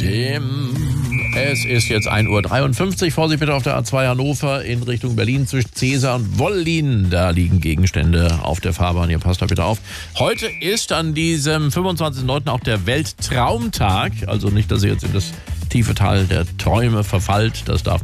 Es ist jetzt 1:53 Uhr. Vorsicht bitte auf der A2 Hannover in Richtung Berlin zwischen Cäsar und Wollin. Da liegen Gegenstände auf der Fahrbahn. Ihr passt da bitte auf. Heute ist an diesem 25.09. auch der Welttraumtag. Also nicht, dass ihr jetzt in das tiefe Tal der Träume verfallt. Das darf